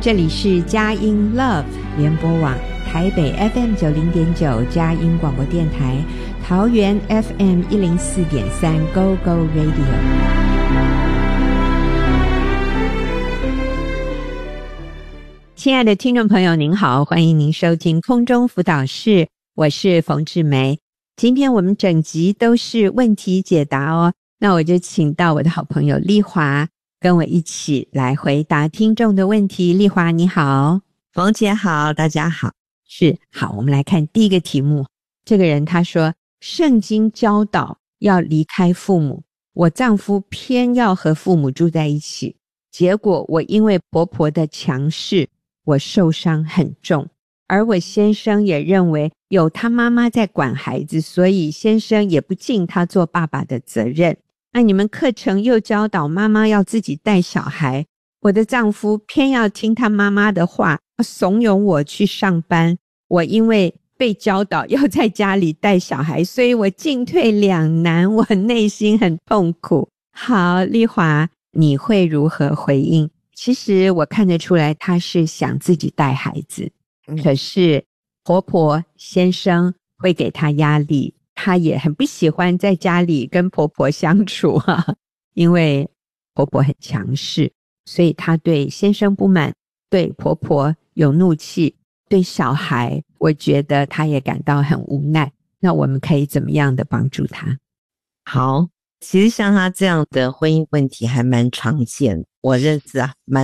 这里是佳音 Love 联播网，台北 FM 90.9 佳音广播电台，桃园 FM 104.3 Go Go Radio。亲爱的听众朋友您好，欢迎您收听空中辅导室，我是冯志梅。今天我们整集都是问题解答哦，那我就请到我的好朋友丽华跟我一起来回答听众的问题。丽华你好。 冯姐好，大家好。 是，好，我们来看第一个题目。这个人他说，圣经教导要离开父母，我丈夫偏要和父母住在一起，结果我因为婆婆的强势，我受伤很重，而我先生也认为有他妈妈在管孩子，所以先生也不尽他做爸爸的责任。那你们课程又教导妈妈要自己带小孩，我的丈夫偏要听他妈妈的话，怂恿我去上班，我因为被教导要在家里带小孩，所以我进退两难，我内心很痛苦。好，丽华，你会如何回应？其实我看得出来她是想自己带孩子，可是婆婆先生会给她压力，她也很不喜欢在家里跟婆婆相处啊，因为婆婆很强势，所以她对先生不满，对婆婆有怒气，对小孩我觉得她也感到很无奈。那我们可以怎么样的帮助她？ 好，其实像她这样的婚姻问题还蛮常见，我认识蛮